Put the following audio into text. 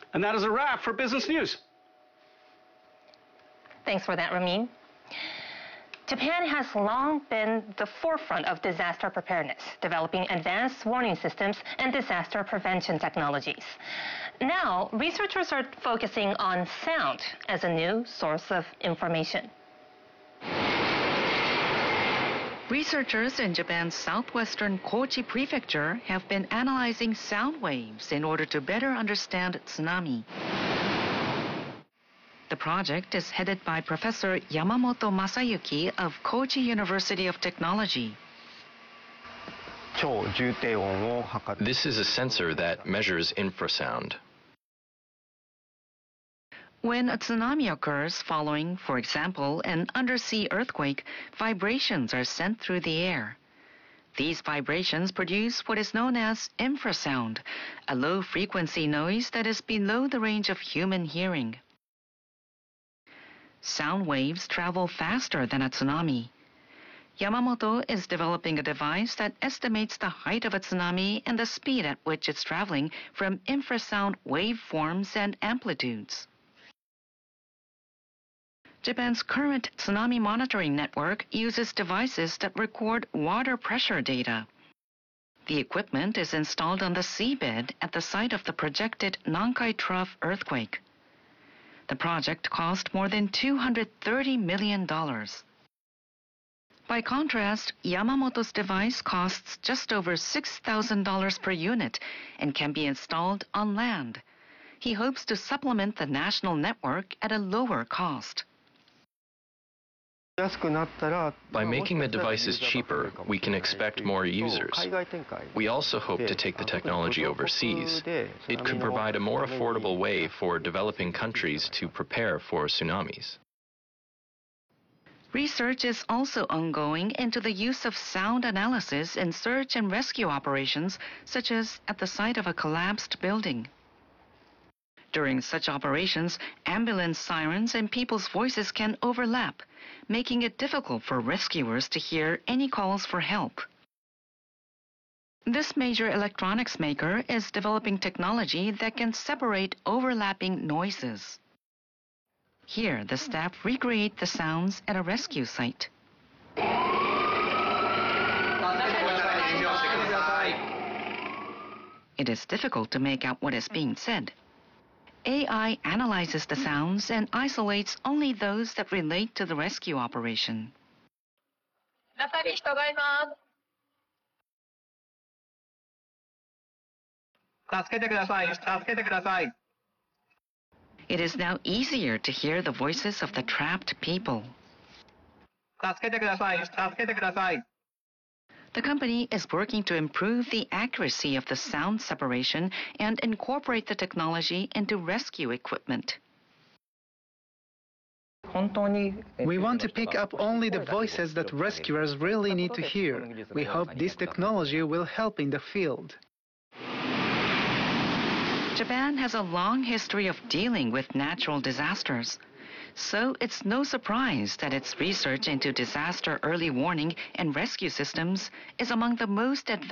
And that is a wrap for Business News. Thanks for that, Ramin. Japan has long been the forefront of disaster preparedness, developing advanced warning systems and disaster prevention technologies. Now, researchers are focusing on sound as a new source of information. Researchers in Japan's southwestern Kochi Prefecture have been analyzing sound waves in order to better understand tsunami. The project is headed by Professor Yamamoto Masayuki of Kochi University of Technology. This is a sensor that measures infrasound. When a tsunami occurs following, for example, an undersea earthquake, vibrations are sent through the air. These vibrations produce what is known as infrasound, a low-frequency noise that is below the range of human hearing. Sound waves travel faster than a tsunami. Yamamoto is developing a device that estimates the height of a tsunami and the speed at which it's traveling from infrasound waveforms and amplitudes. Japan's current tsunami monitoring network uses devices that record water pressure data. The equipment is installed on the seabed at the site of the projected Nankai Trough earthquake. The project cost more than $230 million. By contrast, Yamamoto's device costs just over $6,000 per unit and can be installed on land. He hopes to supplement the national network at a lower cost. By making the devices cheaper, we can expect more users. We also hope to take the technology overseas. It could provide a more affordable way for developing countries to prepare for tsunamis. Research is also ongoing into the use of sound analysis in search and rescue operations, such as at the site of a collapsed building. During such operations, ambulance sirens and people's voices can overlap, making it difficult for rescuers to hear any calls for help. This major electronics maker is developing technology that can separate overlapping noises. Here, the staff recreate the sounds at a rescue site. It is difficult to make out what is being said. AI analyzes the sounds and isolates only those that relate to the rescue operation. It is now easier to hear the voices of the trapped people. The company is working to improve the accuracy of the sound separation and incorporate the technology into rescue equipment. We want to pick up only the voices that rescuers really need to hear. We hope this technology will help in the field. Japan has a long history of dealing with natural disasters. So it's no surprise that its research into disaster early warning and rescue systems is among the most advanced